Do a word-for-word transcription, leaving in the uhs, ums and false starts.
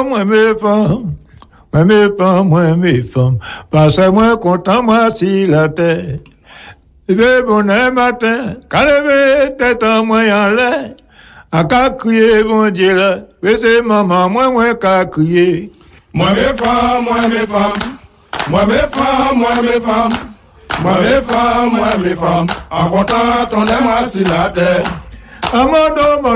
moi mes femmes, moi mes femmes, moi mes femmes, parce que moi content moi si la terre. Le bonheur matin, quand levé tête en moi en l'air, à qu'à crier bon Dieu là, mais c'est maman moi moi qu'à crier. Moi mes femmes, moi mes femmes, moi mes femmes, moi mes femmes, moi mes femmes, moi mes femmes, en content on est moi si la terre. Amando